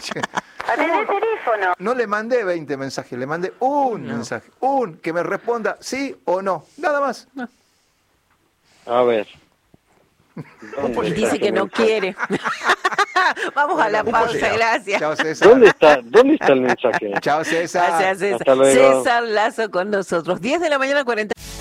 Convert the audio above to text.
Atendé el teléfono. No le mandé 20 mensajes, le mandé un mensaje. Que me responda sí o no. Nada más. A ver. Y dice que no quiere. Vamos a la pausa, gracias. Chao, César. ¿Dónde está el mensaje? Chao, César. Gracias, César. Hasta luego. César Lazo con nosotros. 10 de la mañana, 40.